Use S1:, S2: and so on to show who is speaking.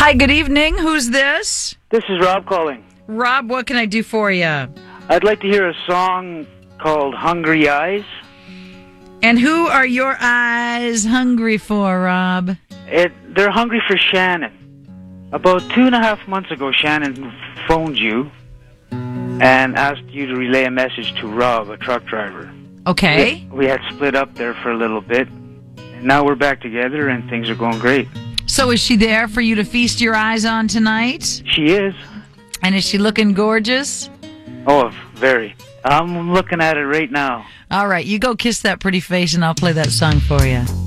S1: Hi, good evening. Who's this?
S2: This is Rob calling.
S1: Rob, what can I do for you?
S2: I'd like to hear a song called Hungry Eyes.
S1: And who are your eyes hungry for, Rob?
S2: They're hungry for Shannon. About 2.5 months ago, Shannon phoned you and asked you to relay a message to Rob, a truck driver.
S1: Okay.
S2: We had split up there for a little bit, and now we're back together, and things are going great.
S1: So is she there for you to feast your eyes on tonight?
S2: She is.
S1: And is she looking gorgeous?
S2: Oh, very. I'm looking at it right now.
S1: All right, you go kiss that pretty face, and I'll play that song for you.